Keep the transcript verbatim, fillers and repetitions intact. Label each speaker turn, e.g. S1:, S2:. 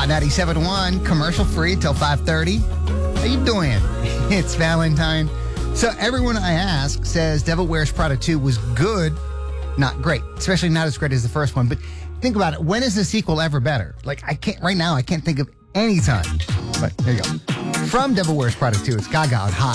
S1: Hot ninety-seven point one, commercial free till five thirty. How you doing? It's Valentine. So everyone I ask says Devil Wears Prada two was good, not great. Especially not as great as the first one. But think about it. When is the sequel ever better? Like, I can't, right now, I can't think of any time. But there you go. From Devil Wears Prada two, it's Gaga on Hot.